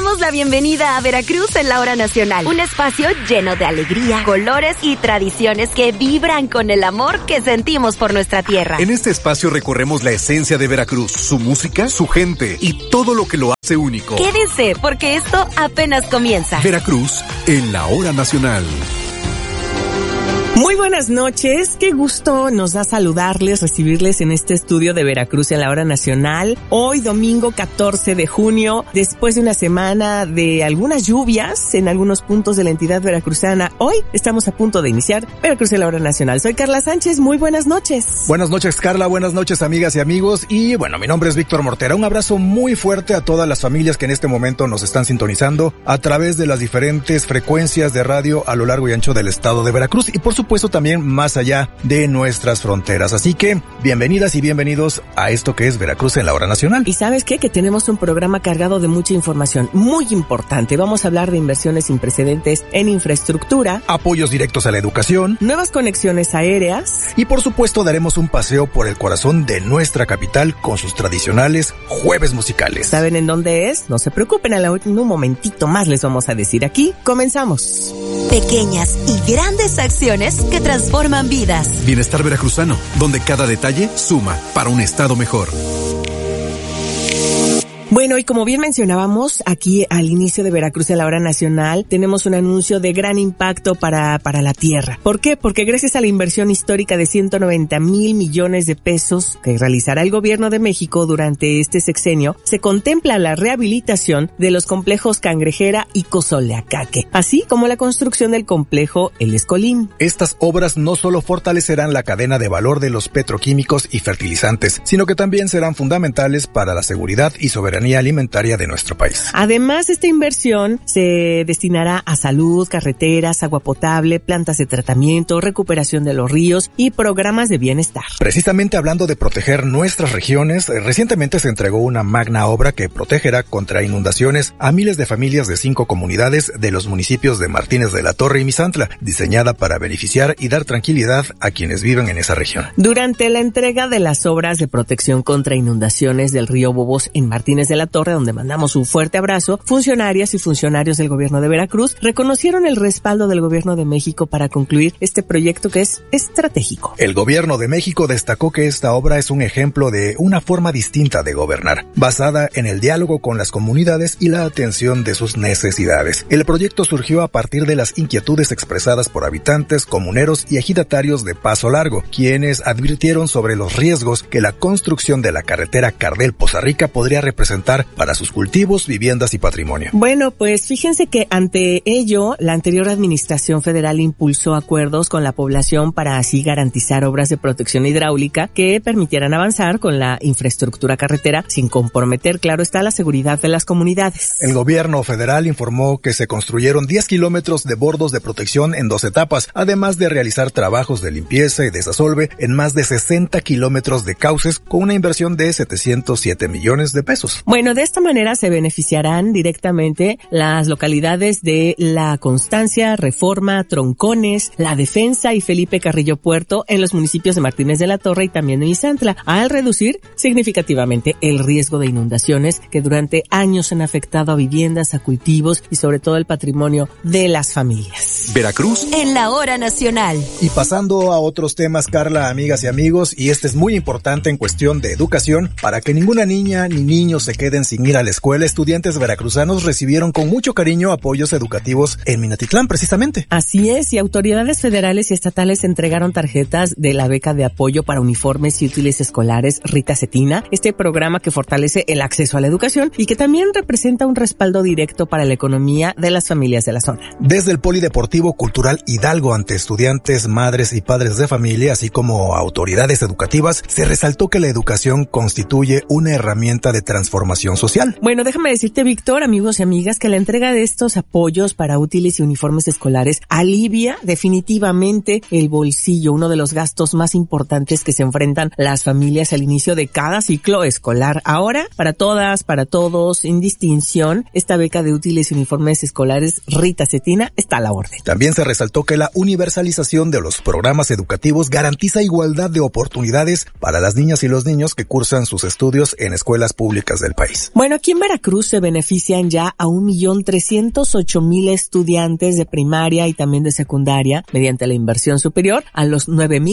damos la bienvenida a Veracruz en la Hora Nacional. Un espacio lleno de alegría, colores y tradiciones que vibran con el amor que sentimos por nuestra tierra. En este espacio recorremos la esencia de Veracruz, su música, su gente y todo lo que lo hace único. Quédense, porque esto apenas comienza. Veracruz en la Hora Nacional. Muy buenas noches, qué gusto nos da saludarles, recibirles en este estudio de Veracruz en la Hora Nacional. Hoy domingo 14 de junio, después de una semana de algunas lluvias en algunos puntos de la entidad veracruzana, hoy estamos a punto de iniciar Veracruz en la Hora Nacional. Soy Carla Sánchez, muy buenas noches. Buenas noches, Carla, buenas noches, amigas y amigos. Y bueno, mi nombre es Víctor Mortera. Un abrazo muy fuerte a todas las familias que en este momento nos están sintonizando a través de las diferentes frecuencias de radio a lo largo y ancho del estado de Veracruz y por supuesto también más allá de nuestras fronteras. Así que bienvenidas y bienvenidos a esto que es Veracruz en la Hora Nacional. ¿Y sabes qué? Que tenemos un programa cargado de mucha información muy importante. Vamos a hablar de inversiones sin precedentes en infraestructura, apoyos directos a la educación, nuevas conexiones aéreas y por supuesto daremos un paseo por el corazón de nuestra capital con sus tradicionales jueves musicales. ¿Saben en dónde es? No se preocupen, en un momentito más les vamos a decir. Aquí comenzamos. Pequeñas y grandes acciones que transforman vidas. Bienestar veracruzano, donde cada detalle suma para un estado mejor. Bueno, y como bien mencionábamos, aquí al inicio de Veracruz en la Hora Nacional, tenemos un anuncio de gran impacto para la tierra. ¿Por qué? Porque gracias a la inversión histórica de 190,000 millones de pesos que realizará el gobierno de México durante este sexenio, se contempla la rehabilitación de los complejos Cangrejera y Cozoleacaque, así como la construcción del complejo El Escolín. Estas obras no solo fortalecerán la cadena de valor de los petroquímicos y fertilizantes, sino que también serán fundamentales para la seguridad y soberanía alimentaria de nuestro país. Además, esta inversión se destinará a salud, carreteras, agua potable, plantas de tratamiento, recuperación de los ríos y programas de bienestar. Precisamente hablando de proteger nuestras regiones, recientemente se entregó una magna obra que protegerá contra inundaciones a miles de familias de 5 comunidades de los municipios de Martínez de la Torre y Misantla, diseñada para beneficiar y dar tranquilidad a quienes viven en esa región. Durante la entrega de las obras de protección contra inundaciones del río Bobos en Martínez de la Torre, donde mandamos un fuerte abrazo, funcionarias y funcionarios del gobierno de Veracruz reconocieron el respaldo del gobierno de México para concluir este proyecto que es estratégico. El gobierno de México destacó que esta obra es un ejemplo de una forma distinta de gobernar, basada en el diálogo con las comunidades y la atención de sus necesidades. El proyecto surgió a partir de las inquietudes expresadas por habitantes, comuneros y ejidatarios de Paso Largo, quienes advirtieron sobre los riesgos que la construcción de la carretera Cardel-Poza Rica podría representar para sus cultivos, viviendas y patrimonio. Bueno, pues fíjense que ante ello, la anterior administración federal impulsó acuerdos con la población para así garantizar obras de protección hidráulica que permitieran avanzar con la infraestructura carretera sin comprometer, claro está, la seguridad de las comunidades. El gobierno federal informó que se construyeron 10 kilómetros de bordos de protección en 2 etapas, además de realizar trabajos de limpieza y desasolve en más de 60 kilómetros de cauces con una inversión de 707 millones de pesos. Bueno, de esta manera se beneficiarán directamente las localidades de La Constancia, Reforma, Troncones, La Defensa y Felipe Carrillo Puerto en los municipios de Martínez de la Torre y también de Misantla, al reducir significativamente el riesgo de inundaciones que durante años han afectado a viviendas, a cultivos y sobre todo el patrimonio de las familias. Veracruz en la Hora Nacional. Y pasando a otros temas, Carla, amigas y amigos, y este es muy importante en cuestión de educación, para que ninguna niña ni niño se queden sin ir a la escuela, estudiantes veracruzanos recibieron con mucho cariño apoyos educativos en Minatitlán, precisamente. Así es, y autoridades federales y estatales entregaron tarjetas de la beca de apoyo para uniformes y útiles escolares Rita Cetina, este programa que fortalece el acceso a la educación y que también representa un respaldo directo para la economía de las familias de la zona. Desde el Polideportivo Cultural Hidalgo, ante estudiantes, madres y padres de familia, así como autoridades educativas, se resaltó que la educación constituye una herramienta de transformación social. Bueno, déjame decirte, Víctor, amigos y amigas, que la entrega de estos apoyos para útiles y uniformes escolares alivia definitivamente el bolsillo, uno de los gastos más importantes que se enfrentan las familias al inicio de cada ciclo escolar. Ahora, para todas, para todos, sin distinción, esta beca de útiles y uniformes escolares Rita Cetina está a la orden. También se resaltó que la universalización de los programas educativos garantiza igualdad de oportunidades para las niñas y los niños que cursan sus estudios en escuelas públicas del del país. Bueno, aquí en Veracruz se benefician ya a 1,308,000 estudiantes de primaria y también de secundaria mediante la inversión superior a los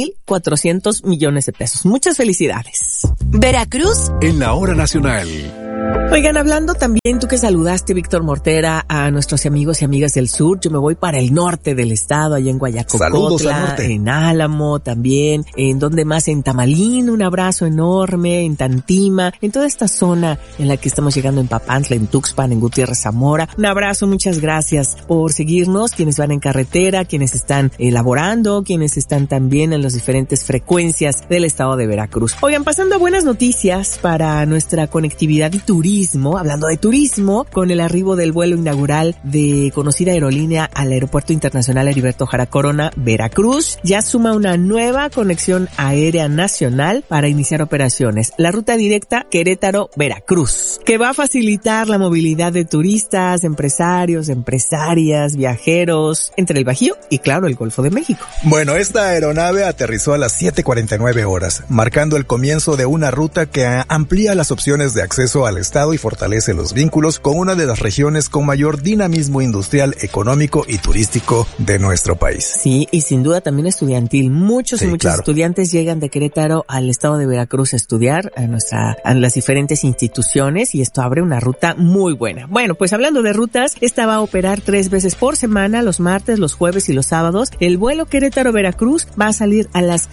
9,400 millones de pesos. Muchas felicidades. Veracruz en la hora nacional. Oigan, hablando también, tú que saludaste, Víctor Mortera, a nuestros amigos y amigas del sur, yo me voy para el norte del estado, allá en Guayacocotla, en Álamo también, en donde más, en Tamalín, un abrazo enorme, en Tantima, en toda esta zona en la que estamos llegando, en Papantla, en Tuxpan, en Gutiérrez Zamora. Un abrazo, muchas gracias por seguirnos, quienes van en carretera, quienes están laborando, quienes están también en las diferentes frecuencias del estado de Veracruz. Oigan, pasando a buenas noticias para nuestra conectividad y turismo, hablando de turismo, con el arribo del vuelo inaugural de conocida aerolínea al Aeropuerto Internacional Heriberto Jara Corona, Veracruz, ya suma una nueva conexión aérea nacional para iniciar operaciones. La ruta directa Querétaro-Veracruz, que va a facilitar la movilidad de turistas, empresarios, empresarias, viajeros, entre el Bajío y, claro, el Golfo de México. Bueno, esta aeronave aterrizó a las 7:49 horas, marcando el comienzo de una ruta que amplía las opciones de acceso al estado y fortalece los vínculos con una de las regiones con mayor dinamismo industrial, económico y turístico de nuestro país. Sí, y sin duda también estudiantil. Muchos estudiantes llegan de Querétaro al estado de Veracruz a estudiar a las diferentes instituciones y esto abre una ruta muy buena. Bueno, pues hablando de rutas, esta va a operar 3 veces por semana, los martes, los jueves y los sábados. El vuelo Querétaro-Veracruz va a salir a las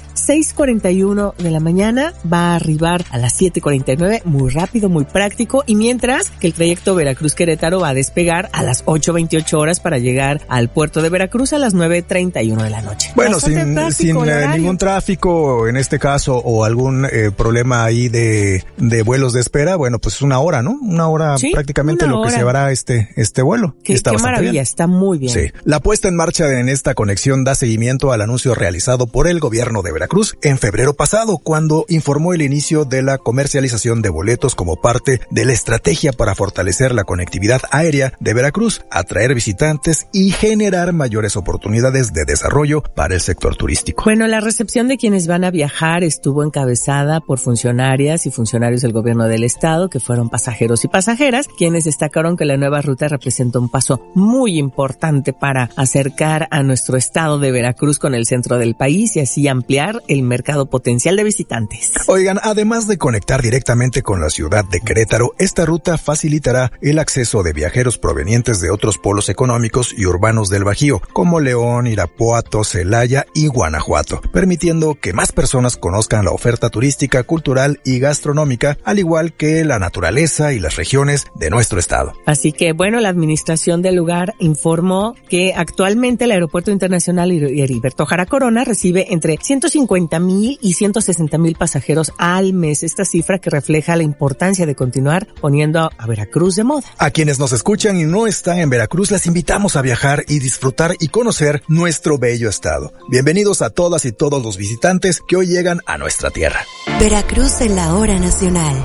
6:41 de la mañana, va a arribar a las 7:49, muy rápido, muy práctico, y mientras que el trayecto Veracruz-Querétaro va a despegar a las 8:28 horas para llegar al puerto de Veracruz a las 9:31 de la noche. Bueno, sin ningún tráfico en este caso o algún problema ahí de vuelos de espera, bueno, pues una hora, ¿no? Una hora, sí, prácticamente lo que se llevará este vuelo. Qué maravilla, bien. Está muy bien. Sí. La puesta en marcha en esta conexión da seguimiento al anuncio realizado por el gobierno de Veracruz en febrero pasado, cuando informó el inicio de la comercialización de boletos como parte de la estrategia para fortalecer la conectividad aérea de Veracruz, atraer visitantes y generar mayores oportunidades de desarrollo para el sector turístico. Bueno, la recepción de quienes van a viajar estuvo encabezada por funcionarias y funcionarios del gobierno del estado, que fueron pasajeros y pasajeras, quienes destacaron que la nueva ruta representa un paso muy importante para acercar a nuestro estado de Veracruz con el centro del país y así ampliar el mercado potencial de visitantes. Oigan, además de conectar directamente con la ciudad de Querétaro, esta ruta facilitará el acceso de viajeros provenientes de otros polos económicos y urbanos del Bajío, como León, Irapuato, Celaya y Guanajuato, permitiendo que más personas conozcan la oferta turística, cultural y gastronómica, al igual que la naturaleza y las regiones de nuestro estado. Así que, bueno, la administración del lugar informó que actualmente el Aeropuerto Internacional Heriberto Jara Corona recibe entre 150,000 y 160,000 pasajeros al mes. Esta cifra que refleja la importancia de continuar poniendo a Veracruz de moda. A quienes nos escuchan y no están en Veracruz, les invitamos a viajar y disfrutar y conocer nuestro bello estado. Bienvenidos a todas y todos los visitantes que hoy llegan a nuestra tierra. Veracruz en la hora nacional.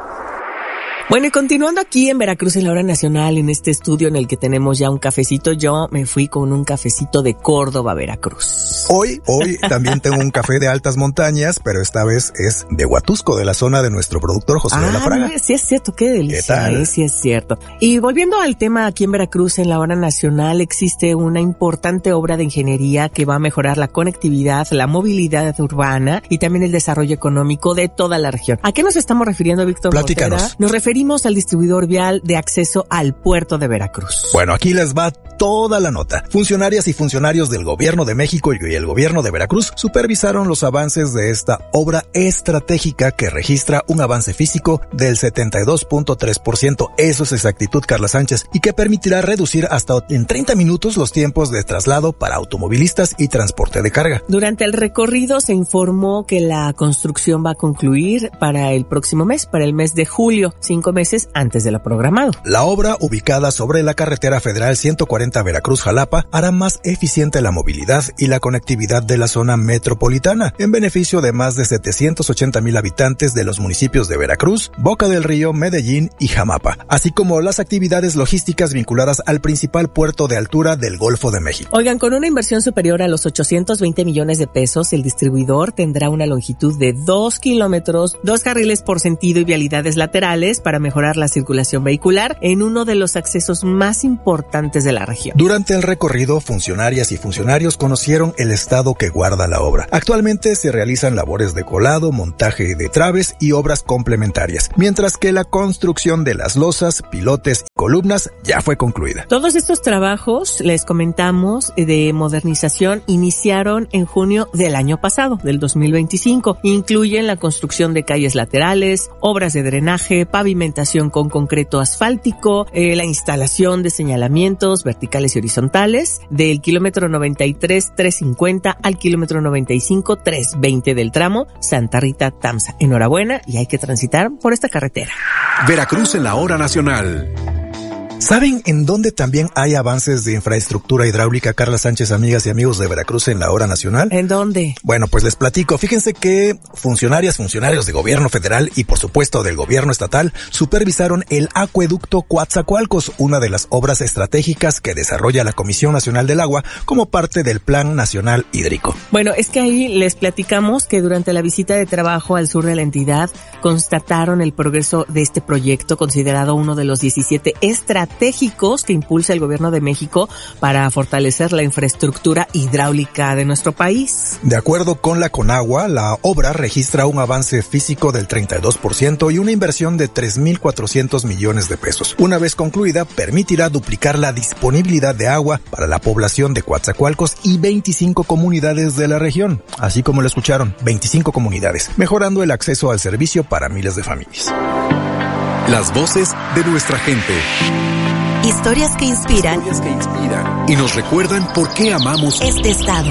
Bueno, y continuando aquí en Veracruz en la hora nacional, en este estudio en el que tenemos ya un cafecito, yo me fui con un cafecito de Córdoba, Veracruz. Hoy también tengo un café de altas montañas, pero esta vez es de Huatusco, de la zona de nuestro productor José de la Fraga. Sí es cierto, qué delicia. ¿Qué tal? Sí es cierto. Y volviendo al tema aquí en Veracruz en la hora nacional, existe una importante obra de ingeniería que va a mejorar la conectividad, la movilidad urbana y también el desarrollo económico de toda la región. ¿A qué nos estamos refiriendo, Víctor? Platícanos. Mortera? Nos referimos al distribuidor vial de acceso al puerto de Veracruz. Bueno, aquí les va toda la nota. Funcionarias y funcionarios del Gobierno de México y el Gobierno de Veracruz supervisaron los avances de esta obra estratégica que registra un avance físico del 72.3%. Eso es exactitud, Carla Sánchez, y que permitirá reducir hasta en 30 minutos los tiempos de traslado para automovilistas y transporte de carga. Durante el recorrido se informó que la construcción va a concluir para el próximo mes, para el mes de julio, 5 meses antes de lo programado. La obra, ubicada sobre la carretera federal 140 40 Veracruz-Jalapa hará más eficiente la movilidad y la conectividad de la zona metropolitana, en beneficio de más de 780,000 habitantes de los municipios de Veracruz, Boca del Río, Medellín y Jamapa, así como las actividades logísticas vinculadas al principal puerto de altura del Golfo de México. Oigan, con una inversión superior a los 820 millones de pesos, el distribuidor tendrá una longitud de 2 kilómetros, 2 carriles por sentido y vialidades laterales para mejorar la circulación vehicular en uno de los accesos más importantes de la región. Durante el recorrido, funcionarias y funcionarios conocieron el estado que guarda la obra. Actualmente se realizan labores de colado, montaje de traves y obras complementarias, mientras que la construcción de las losas, pilotes y columnas ya fue concluida. Todos estos trabajos, les comentamos, de modernización iniciaron en junio del año pasado, del 2025. Incluyen la construcción de calles laterales, obras de drenaje, pavimentación con concreto asfáltico, la instalación de señalamientos verticales y horizontales del kilómetro 93-350 al kilómetro 95-320 del tramo Santa Rita-Tamsa. Enhorabuena, y hay que transitar por esta carretera. Veracruz en la hora nacional. ¿Saben en dónde también hay avances de infraestructura hidráulica, Carla Sánchez, amigas y amigos de Veracruz en la hora nacional? ¿En dónde? Bueno, pues les platico. Fíjense que funcionarios de gobierno federal y por supuesto del gobierno estatal supervisaron el acueducto Coatzacoalcos, una de las obras estratégicas que desarrolla la Comisión Nacional del Agua como parte del Plan Nacional Hídrico. Bueno, es que ahí les platicamos que durante la visita de trabajo al sur de la entidad constataron el progreso de este proyecto, considerado uno de los 17 estratégicos que impulsa el gobierno de México para fortalecer la infraestructura hidráulica de nuestro país. De acuerdo con la Conagua, la obra registra un avance físico del 32% y una inversión de 3,400 millones de pesos. Una vez concluida, permitirá duplicar la disponibilidad de agua para la población de Coatzacoalcos y 25 comunidades de la región. Así como lo escucharon, 25 comunidades, mejorando el acceso al servicio para miles de familias. Las voces de nuestra gente. Historias que inspiran. Y nos recuerdan por qué amamos este estado.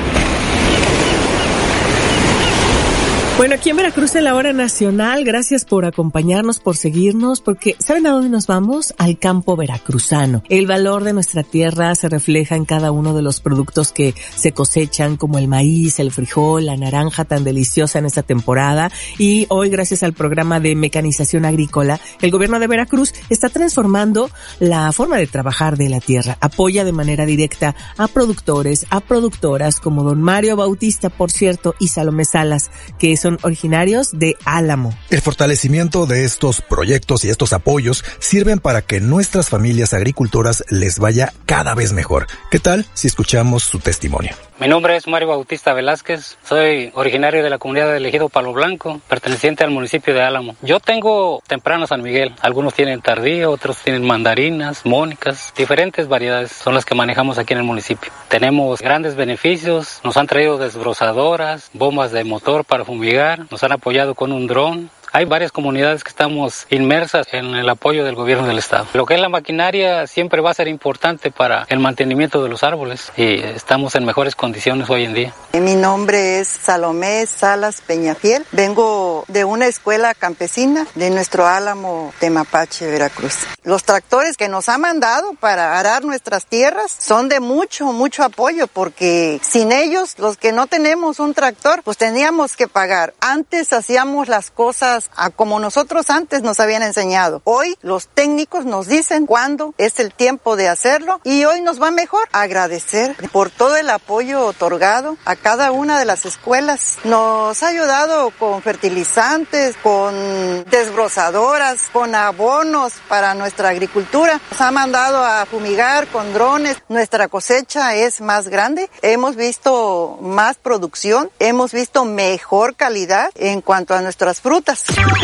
Bueno, aquí en Veracruz en la hora nacional, gracias por acompañarnos, por seguirnos, porque ¿saben a dónde nos vamos? Al campo veracruzano. El valor de nuestra tierra se refleja en cada uno de los productos que se cosechan, como el maíz, el frijol, la naranja tan deliciosa en esta temporada. Y hoy, gracias al programa de mecanización agrícola, el gobierno de Veracruz está transformando la forma de trabajar de la tierra. Apoya de manera directa a productores, a productoras como don Mario Bautista, por cierto, y Salomé Salas, que son originarios de Álamo. El fortalecimiento de estos proyectos y estos apoyos sirven para que nuestras familias agricultoras les vaya cada vez mejor. ¿Qué tal si escuchamos su testimonio? Mi nombre es Mario Bautista Velázquez, soy originario de la comunidad del Ejido Palo Blanco, perteneciente al municipio de Álamo. Yo tengo temprano San Miguel, algunos tienen tardío, otros tienen mandarinas, mónicas, diferentes variedades son las que manejamos aquí en el municipio. Tenemos grandes beneficios, nos han traído desbrozadoras, bombas de motor para fumigar, nos han apoyado con un dron. Hay varias comunidades que estamos inmersas en el apoyo del gobierno del estado. Lo que es la maquinaria siempre va a ser importante para el mantenimiento de los árboles y estamos en mejores condiciones hoy en día. Mi nombre es Salomé Salas Peñafiel. Vengo de una escuela campesina de nuestro Álamo Temapache, Veracruz. Los tractores que nos ha mandado para arar nuestras tierras son de mucho apoyo, porque sin ellos, los que no tenemos un tractor, pues teníamos que pagar. Antes hacíamos las cosas a como nosotros antes nos habían enseñado. Hoy los técnicos nos dicen cuándo es el tiempo de hacerlo y hoy nos va mejor. Agradecer por todo el apoyo otorgado a cada una de las escuelas. Nos ha ayudado con fertilizantes, con desbrozadoras, con abonos para nuestra agricultura. Nos ha mandado a fumigar con drones. Nuestra cosecha es más grande. Hemos visto más producción. Hemos visto mejor calidad en cuanto a nuestras frutas.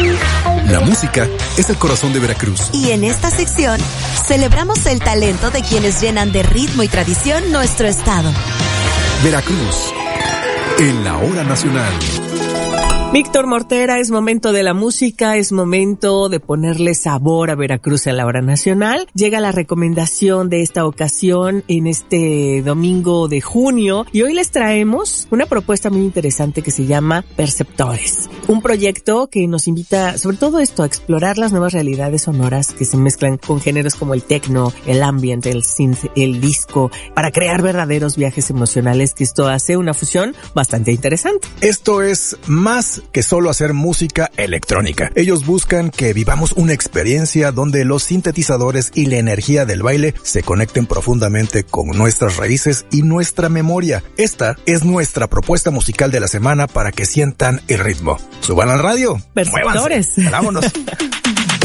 La música es el corazón de Veracruz. Y en esta sección celebramos el talento de quienes llenan de ritmo y tradición nuestro estado. Veracruz en la hora nacional. Víctor Mortera, es momento de la música, es momento de ponerle sabor a Veracruz en la hora nacional. Llega la recomendación de esta ocasión en este domingo de junio y hoy les traemos una propuesta muy interesante que se llama Perceptores. Un proyecto que nos invita sobre todo esto a explorar las nuevas realidades sonoras que se mezclan con géneros como el techno, el ambient, el synth, el disco, para crear verdaderos viajes emocionales, que esto hace una fusión bastante interesante. Esto es más que solo hacer música electrónica. Ellos buscan que vivamos una experiencia donde los sintetizadores y la energía del baile se conecten profundamente con nuestras raíces y nuestra memoria. Esta es nuestra propuesta musical de la semana para que sientan el ritmo. Suban al radio. Perceptores. Vámonos.